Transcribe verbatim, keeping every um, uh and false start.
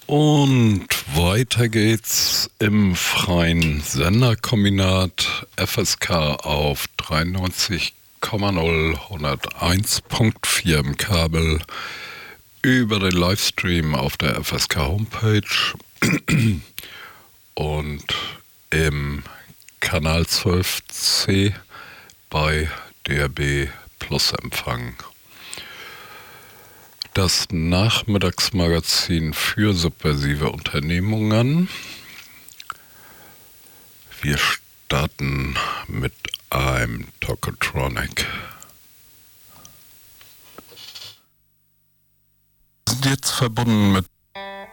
Und weiter geht's im freien Senderkombinat F S K auf dreiundneunzig Komma null hunderteins Komma vier im Kabel über den Livestream auf der F S K Homepage und im Kanal zwölf C bei D R B Plus Empfang. Das Nachmittagsmagazin für subversive Unternehmungen. Wir starten mit einem Tokotronic. Wir sind jetzt verbunden mit